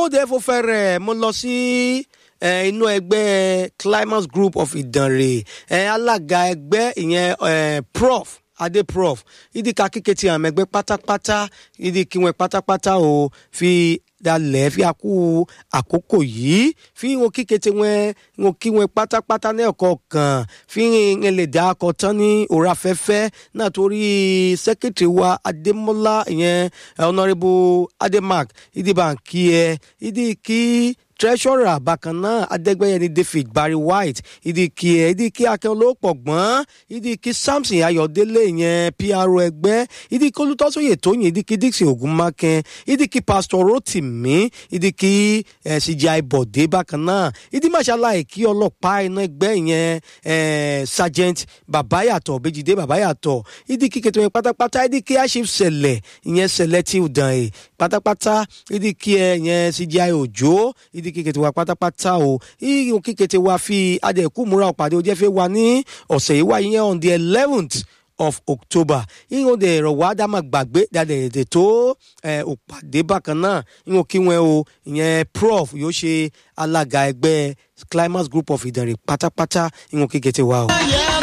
de fo fẹ́rẹ̀ mo lọ sí inú ẹgbẹ́ Climax Group of Ìdànrè alága ẹgbẹ́ ìyẹn Prof Adé Prof ìdí ká kíkẹ́ ti àmọ́ ẹgbẹ́ pátápátá ìdí kí wọ́n pátápátá o fi dalẹ̀ fi àkú àkókò yìí fi wọn kíkẹ́ tí wọn kí wọn pátápátá ní ọ̀kọ̀ kan fi ń lè dá akọ tán ní òrà fẹ́fẹ́ náà torí sẹ́kẹ̀tìrì wa Adémọ́lá ìyẹn Honourable Ademark ìdí bàǹkì ìdí kí treasurer bákan náà Adégbéyẹni David Barry White ìdí kí Akínolópọ̀ gbọ́n ìdí kí Samson Ayọ̀délé ìyẹn PRO ẹgbẹ́ ìdí kí Olútósóyè Tóyìn ìdí kí Dixon Ògúnmákin ìdí kí Pastor Rotimi ìdí kí CGI Bọ̀dé bákan náà ìdí máṣáláì kí ọlọ́pàá iná ẹgbẹ́ ìyẹn Sergeant Bàbáyàtọ̀ Béjìdé Bàbáyàtọ̀ ìdí kí kẹtùmẹ̀ pátápátá ìdí kí Ashif Sẹ̀lẹ̀ ìyẹn Sẹ̀lẹ̀ tí ò dàn ẹ̀ pátápátá ìdí kí ìyẹn CGI Òjó ìdí kíkẹ́tì wa pátápátá o ìyún kíkẹ́tì wa fi adẹ̀kú múra ọ̀pàdé ojẹ́ fẹ́ wa ní ọ̀sẹ̀ yìí wá yẹn on the 11th of October ìyún òde ẹ̀rọ wa dá máa gbàgbé dáadẹ̀ èdè tó òpàdé bákan náà ìyún kí wọn o ìyẹn Prof yóò ṣe alága ẹgbẹ́ Climax Group of Ìdànrè pátápátá ìyún kíkẹ́tì wa o.